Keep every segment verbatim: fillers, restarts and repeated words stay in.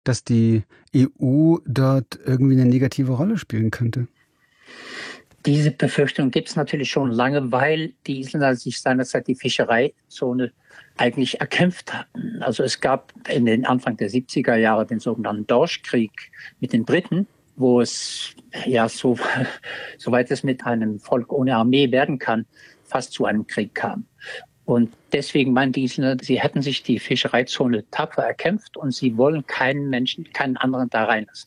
dass die E U dort irgendwie eine negative Rolle spielen könnte? Diese Befürchtung gibt es natürlich schon lange, weil die Isländer sich seinerzeit die Fischereizone eigentlich erkämpft hatten. Also es gab in den Anfang der siebziger Jahre den sogenannten Dorschkrieg mit den Briten, wo es, ja, so, soweit es mit einem Volk ohne Armee werden kann, fast zu einem Krieg kam. Und deswegen meinen die Isländer, sie hätten sich die Fischereizone tapfer erkämpft und sie wollen keinen Menschen, keinen anderen da reinlassen.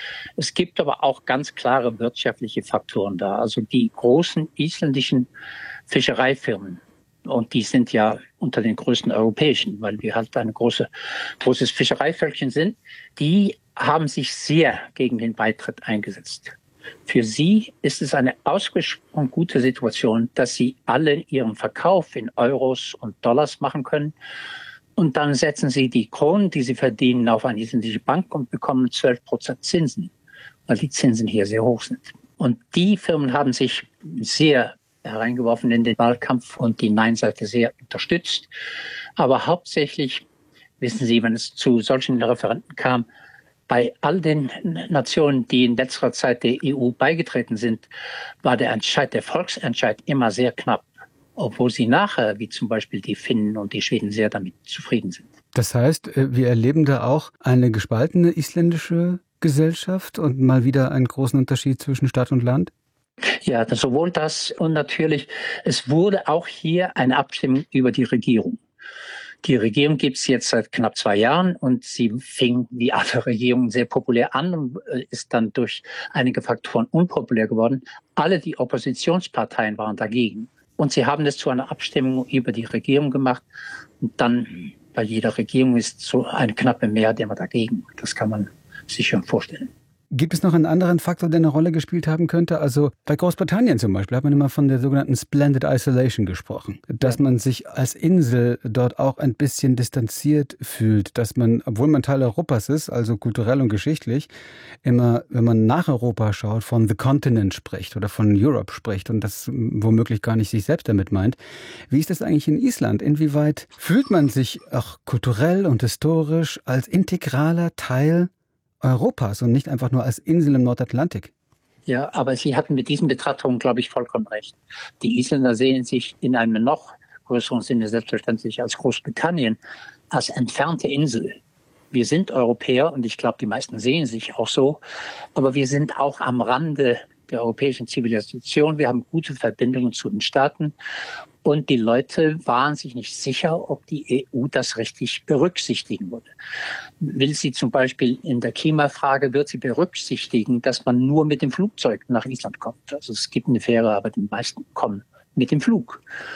Es gibt aber auch ganz klare wirtschaftliche Faktoren da. Also die großen isländischen Fischereifirmen, und die sind ja unter den größten europäischen, weil wir halt ein große, großes Fischereivölkchen sind, die haben sich sehr gegen den Beitritt eingesetzt. Für sie ist es eine ausgesprochen gute Situation, dass sie alle ihren Verkauf in Euros und Dollars machen können. Und dann setzen sie die Kronen, die sie verdienen, auf eine isländische Bank und bekommen zwölf Prozent Zinsen, weil die Zinsen hier sehr hoch sind. Und die Firmen haben sich sehr hereingeworfen in den Wahlkampf und die Nein-Seite sehr unterstützt. Aber hauptsächlich, wissen Sie, wenn es zu solchen Referenden kam, bei all den Nationen, die in letzter Zeit der E U beigetreten sind, war der Entscheid, der Volksentscheid immer sehr knapp. Obwohl sie nachher, wie zum Beispiel die Finnen und die Schweden, sehr damit zufrieden sind. Das heißt, wir erleben da auch eine gespaltene isländische Gesellschaft und mal wieder einen großen Unterschied zwischen Stadt und Land? Ja, sowohl das und natürlich, es wurde auch hier eine Abstimmung über die Regierung. Die Regierung gibt es jetzt seit knapp zwei Jahren und sie fing wie alle Regierungen sehr populär an und ist dann durch einige Faktoren unpopulär geworden. Alle die Oppositionsparteien waren dagegen. Und sie haben es zu einer Abstimmung über die Regierung gemacht. Und dann bei jeder Regierung ist so eine knappe Mehrheit immer dagegen. Das kann man sich schon vorstellen. Gibt es noch einen anderen Faktor, der eine Rolle gespielt haben könnte? Also bei Großbritannien zum Beispiel hat man immer von der sogenannten Splendid Isolation gesprochen. Dass man sich als Insel dort auch ein bisschen distanziert fühlt. Dass man, obwohl man Teil Europas ist, also kulturell und geschichtlich, immer, wenn man nach Europa schaut, von The Continent spricht oder von Europe spricht und das womöglich gar nicht sich selbst damit meint. Wie ist das eigentlich in Island? Inwieweit fühlt man sich auch kulturell und historisch als integraler Teil Europas und nicht einfach nur als Insel im Nordatlantik? Ja, aber Sie hatten mit diesen Betrachtungen, glaube ich, vollkommen recht. Die Isländer sehen sich in einem noch größeren Sinne selbstverständlich als Großbritannien, als entfernte Insel. Wir sind Europäer und ich glaube, die meisten sehen sich auch so, aber wir sind auch am Rande der europäischen Zivilisation. Wir haben gute Verbindungen zu den Staaten. Und die Leute waren sich nicht sicher, ob die E U das richtig berücksichtigen würde. Will sie zum Beispiel in der Klimafrage, wird sie berücksichtigen, dass man nur mit dem Flugzeug nach Island kommt. Also es gibt eine Fähre, aber die meisten kommen mit dem Flug.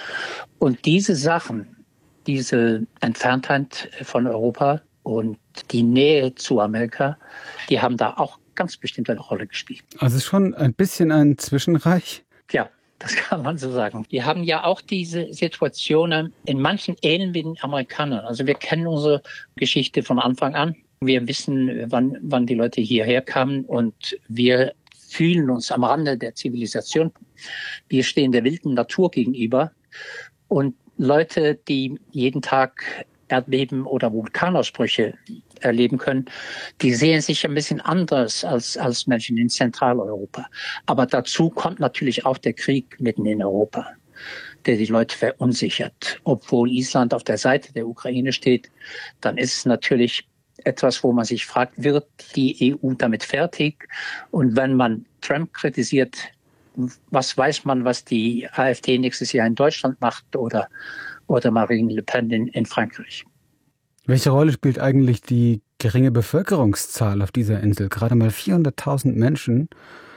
Und diese Sachen, diese Entferntheit von Europa und die Nähe zu Amerika, die haben da auch ganz bestimmt eine Rolle gespielt. Also schon ein bisschen ein Zwischenreich? Ja. Das kann man so sagen. Wir haben ja auch diese Situationen in manchen ähneln wie den Amerikanern. Also wir kennen unsere Geschichte von Anfang an. Wir wissen, wann, wann die Leute hierher kamen und wir fühlen uns am Rande der Zivilisation. Wir stehen der wilden Natur gegenüber und Leute, die jeden Tag Erdbeben oder Vulkanausbrüche erleben können, die sehen sich ein bisschen anders als, als Menschen in Zentraleuropa. Aber dazu kommt natürlich auch der Krieg mitten in Europa, der die Leute verunsichert. Obwohl Island auf der Seite der Ukraine steht, dann ist es natürlich etwas, wo man sich fragt, wird die E U damit fertig? Und wenn man Trump kritisiert, was weiß man, was die AfD nächstes Jahr in Deutschland macht oder, oder Marine Le Pen in, in Frankreich? Welche Rolle spielt eigentlich die geringe Bevölkerungszahl auf dieser Insel? Gerade mal vierhunderttausend Menschen.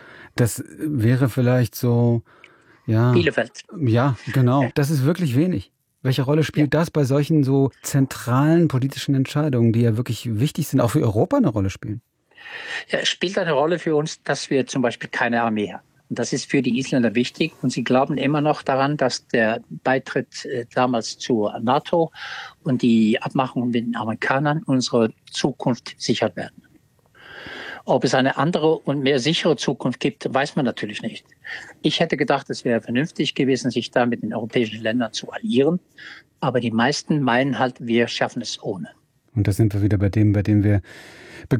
Das wäre vielleicht so, ja. Bielefeld. Ja, genau. Das ist wirklich wenig. Welche Rolle spielt ja. das bei solchen so zentralen politischen Entscheidungen, die ja wirklich wichtig sind, auch für Europa eine Rolle spielen? Ja, es spielt eine Rolle für uns, dass wir zum Beispiel keine Armee haben. Und das ist für die Isländer wichtig. Und sie glauben immer noch daran, dass der Beitritt äh, damals zur NATO und die Abmachungen mit den Amerikanern unsere Zukunft sichern werden. Ob es eine andere und mehr sichere Zukunft gibt, weiß man natürlich nicht. Ich hätte gedacht, es wäre vernünftig gewesen, sich da mit den europäischen Ländern zu alliieren. Aber die meisten meinen halt, wir schaffen es ohne. Und da sind wir wieder bei dem, bei dem wir